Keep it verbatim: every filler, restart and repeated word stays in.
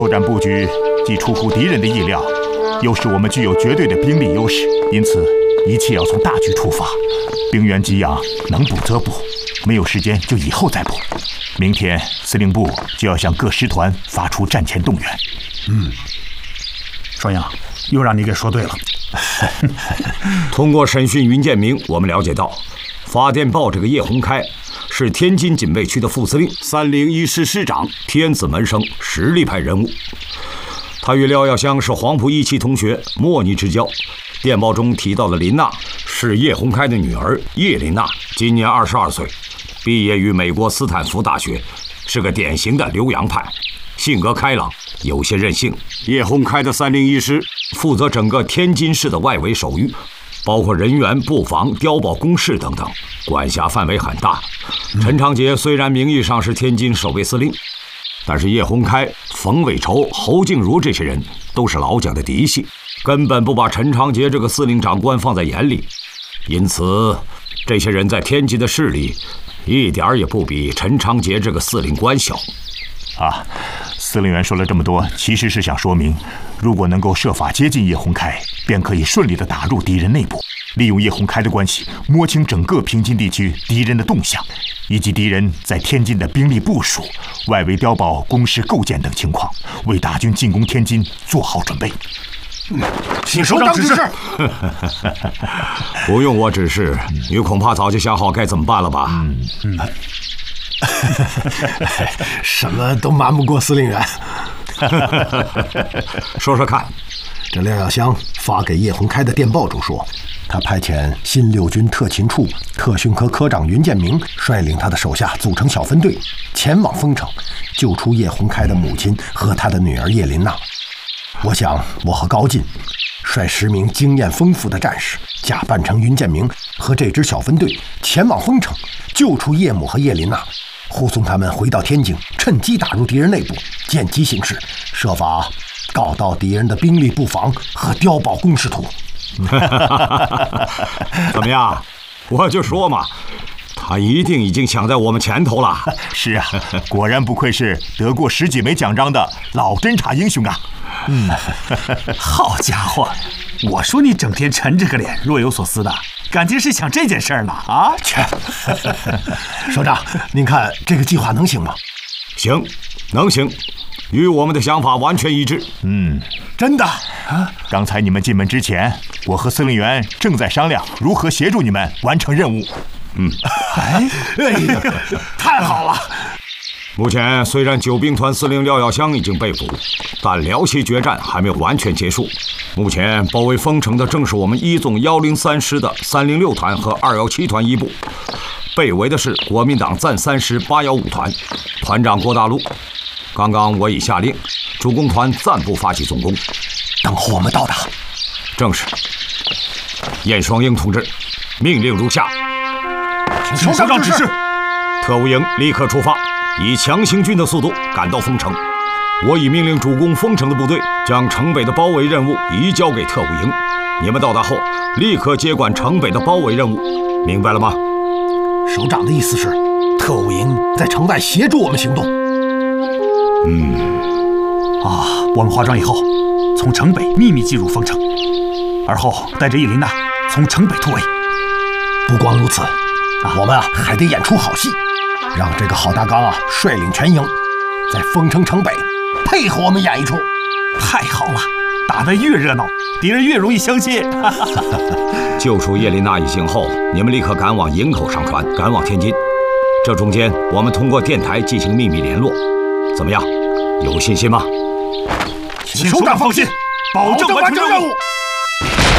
作战布局既出乎敌人的意料，又使我们具有绝对的兵力优势，因此一切要从大局出发，兵源给养，能补则补，没有时间就以后再补。明天司令部就要向各师团发出战前动员。 嗯，双阳，又让你给说对了。 通过审讯云建明，我们了解到，发电报这个叶洪开是天津警备区的副司令，三零一师师长，天子门生，实力派人物。他与廖耀湘是黄埔一期同学，莫逆之交。电报中提到的林娜是叶洪开的女儿叶琳娜，今年二十二岁，毕业于美国斯坦福大学，是个典型的留洋派，性格开朗，有些任性。叶洪开的三零一师负责整个天津市的外围守御，包括人员、布防、碉堡工事等等，管辖范围很大。陈长捷虽然名义上是天津守备司令，但是叶洪开、冯伟筹、侯静茹这些人都是老蒋的嫡系，根本不把陈长捷这个司令长官放在眼里，因此这些人在天津的势力一点也不比陈长捷这个司令官小。 啊，司令员说了这么多，其实是想说明，如果能够设法接近叶洪开，便可以顺利地打入敌人内部，利用叶洪开的关系，摸清整个平津地区敌人的动向，以及敌人在天津的兵力部署、外围碉堡工事构建等情况，为大军进攻天津做好准备。 请首长指示。 不用我指示，你恐怕早就想好该怎么办了吧？ 嗯嗯。 什么都瞒不过司令员。 说说看， 这廖耀湘发给叶洪开的电报中说，他派遣新六军特勤处特训科科长云建明率领他的手下组成小分队，前往丰城，救出叶洪开的母亲和他的女儿叶琳娜。我想，我和高进率十名经验丰富的战士，假扮成云建明和这支小分队前往丰城，救出叶母和叶琳娜，护送他们回到天津，趁机打入敌人内部，见机行事，设法搞到敌人的兵力布防和碉堡工事图。 怎么样？我就说嘛，他一定已经想在我们前头了。 是啊，果然不愧是得过十几枚奖章的老侦察英雄啊！ 嗯，好家伙，我说你整天沉着个脸，若有所思的，感情是想这件事儿呢啊？ 切！首长，您看这个计划能行吗？ 行，能行，与我们的想法完全一致。 嗯， 真的啊！ 刚才你们进门之前，我和司令员正在商量如何协助你们完成任务。 嗯， 哎，哎呀，太好了！ 目前虽然九兵团司令廖耀湘已经被捕，但辽西决战还没有完全结束。目前包围丰城的正是我们一纵幺零三师的三零六团和二幺七团一部，被围的是国民党暂三师八幺五团，团长郭大陆。刚刚我已下令，主攻团暂不发起总攻， 等候我们到达。 正是。燕双英同志，命令如下。 请首长指示。 特务营立刻出发，以强行军的速度赶到丰城。我已命令主攻丰城的部队将城北的包围任务移交给特务营。你们到达后，立刻接管城北的包围任务，明白了吗？ 首长的意思是，特务营在城外协助我们行动。 嗯， 啊，我们化妆以后，从城北秘密进入丰城，而后带着叶琳娜从城北突围。 不光如此，我们啊还得演出好戏，让这个郝大刚啊率领全营，在丰城城北配合我们演一出。 太好了，打得越热闹，敌人越容易相信。 救出叶琳娜一行后，你们立刻赶往营口上船，赶往天津。这中间，我们通过电台进行秘密联络。怎么样？有信心吗？ 请首长放心，保证完成任务。